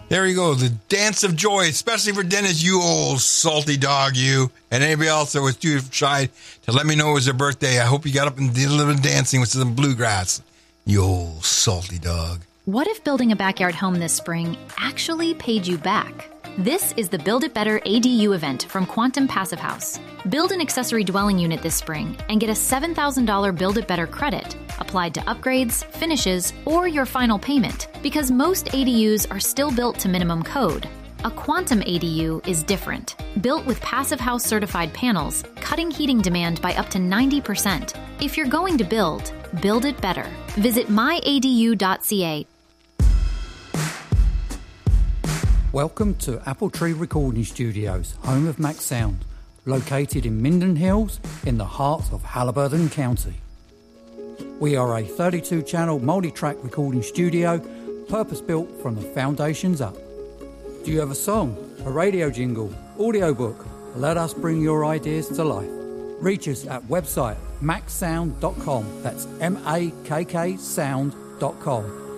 There you go, the dance of joy, especially for Dennis, you old salty dog, you. And anybody else that was too shy to let me know it was their birthday. I hope you got up and did a little dancing with some bluegrass. You old salty dog. What if building a backyard home this spring actually paid you back? This is the Build It Better ADU event from Quantum Passive House. Build an accessory dwelling unit this spring and get a $7,000 Build It Better credit applied to upgrades, finishes, or your final payment, because most ADUs are still built to minimum code. A Quantum ADU is different. Built with Passive House certified panels, cutting heating demand by up to 90%. If you're going to build it better. Visit myadu.ca. Welcome to Apple Tree Recording Studios, home of Max Sound, located in Minden Hills in the heart of Haliburton County. We are a 32-channel multi-track recording studio, purpose-built from the foundations up. Do you have a song, a radio jingle, audiobook? Let us bring your ideas to life. Reach us at website maxsound.com. That's MAKK sound.com.